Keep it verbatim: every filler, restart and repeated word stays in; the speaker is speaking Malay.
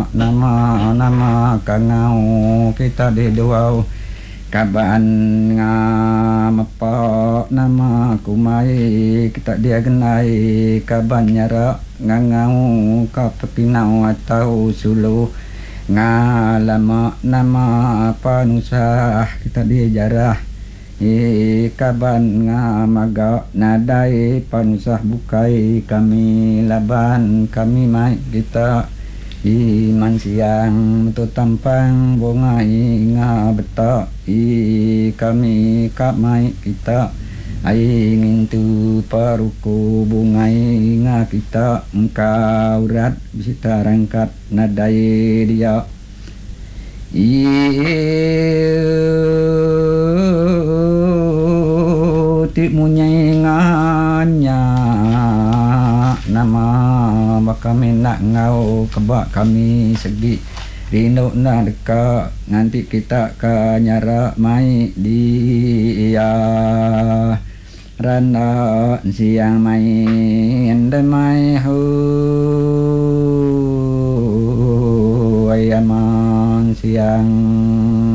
nama nama kangau kita di duau kaban ngamapa nama kumai kita dia genai kaban nyara ngangau kapepinau atau sulu ngalama nama apa nusah kita dia jarah i kaban ngamaga nadai panusah bukai kami laban kami mai kita iman siang tu tampang bunga inga beta i kami kamai kita ingin tu paruku bunga inga kita engkau rat bisa rangkat nadai dia i ti munyenganya nama kami nak ngau kebak kami segi rindu nak dekat nanti kita ke nyara mai dia rana siang mai ende mai hu ayaman siang